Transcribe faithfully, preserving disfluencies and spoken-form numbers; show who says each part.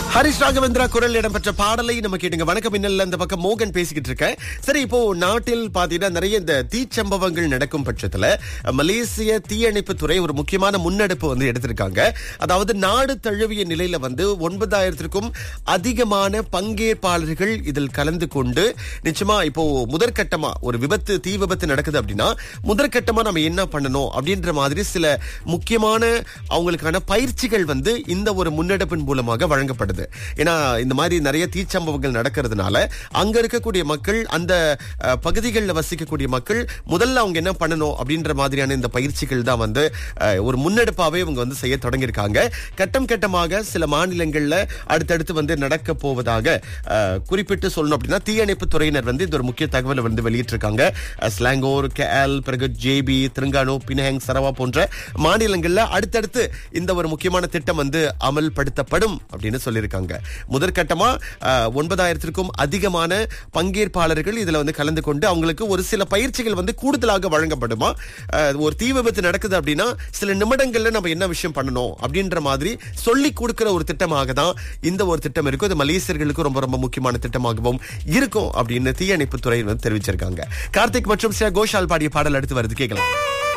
Speaker 1: ஹரிஷ் ராகவேந்திரா குரல் இடம்பெற்ற பாடலை நம்ம கேட்டுங்க. வணக்கம். இன்னல்ல இந்த பக்கம் மோகன் பேசிக்கிட்டு இருக்கேன். சரி, இப்போ நாட்டில் பாத்தீங்கன்னா நிறைய இந்த தீச்சம்பவங்கள் நடக்கும் பட்சத்துல மலேசிய தீயணைப்பு துறை ஒரு முக்கியமான முன்னெடுப்பு வந்து எடுத்திருக்காங்க. அதாவது நாடு தழுவிய நிலையில வந்து ஒன்பதாயிரத்திற்கும் அதிகமான பங்கேற்பாளர்கள் இதில் கலந்து கொண்டு நிச்சயமா இப்போ முதற்கட்டமா ஒரு விபத்து தீ விபத்து நடக்குது அப்படின்னா முதற்கட்டமா நம்ம என்ன பண்ணணும் அப்படின்ற மாதிரி சில முக்கியமான அவங்களுக்கான பயிற்சிகள் வந்து இந்த ஒரு முன்னெடுப்பின் மூலமாக வழங்கப்படுது. ஏன்னா இந்த மாதிரி நிறைய தீச்சம்பவங்கள் நடக்கிறதுனால அங்க இருக்கக்கூடிய மக்கள், அந்த பகுதிகளில் வசிக்கக்கூடிய மக்கள் முதல்ல அவங்க என்ன பண்ணணும் அப்படின்ற மாதிரியான இந்த பயிற்சிகள் தான் வந்து ஒரு முன்னெடுப்பாவே இவங்க வந்து செய்ய தொடங்கியிருக்காங்க. கட்டம் கட்டமாக சில மாநிலங்கள்ல அடுத்தடுத்து வந்து நடக்க போவதாக குறிப்பிட்டு சொல்லணும் அப்படின்னா தீயணைப்பு துறையினர் வந்து இந்த ஒரு முக்கிய தகவலை வந்து வெளியிட்டிருக்காங்க. ஸ்லாங்கோர், கேஎல், பிறகு ஜேபி, திருங்கானு, பினஹாங், சரவா போன்ற மாநிலங்கள்ல அடுத்தடுத்து இந்த ஒரு முக்கியமான திட்டம் வந்து அமல்படுத்தப்படும் அப்படின்னு சொல்லியிருக்காங்க. முதற்கட்டமா ஒன்பதாயிரத்திற்கும் அதிகமான பங்கேற்பாளர்கள் இதுல வந்து கலந்து கொண்டு அவங்களுக்கு ஒரு சில பயிற்சிகள் வந்து கூடுதலாக வழங்கப்படுமா. ஒரு தீ விபத்து நடக்குது அப்படின்னா சில நிமிடங்கள்ல நம்ம என்ன விஷயம் பண்ணணும் அப்படின்ற மாதிரி சொல்லி கொடுக்கிற ஒரு திட்டமாக தான் இந்த ஒரு திட்டம் இருக்கும். இது மலேசியர்களுக்கு ரொம்ப ரொம்ப முக்கியமான திட்டமாகவும் இருக்கும் அப்படின்னு தீயணைப்பு துறை வந்து தெரிவிச்சிருக்காங்க. கார்த்திக் மற்றும் ஸ்ரேயா கோஷால் பாடிய பாடல் அடுத்து வருது, கேட்கலாம்.